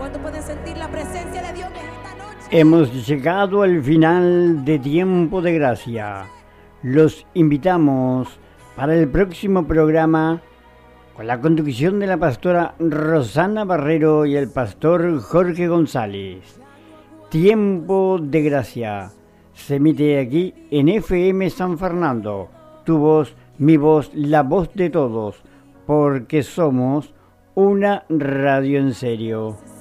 ¿Cuánto pueden sentir la presencia de Dios en esta noche? Hemos llegado al final de Tiempo de Gracia. Los invitamos para el próximo programa con la conducción de la pastora Rosana Barrero y el pastor Jorge González. Tiempo de Gracia se emite aquí en FM San Fernando. Tu voz, mi voz, la voz de todos, porque somos una radio en serio.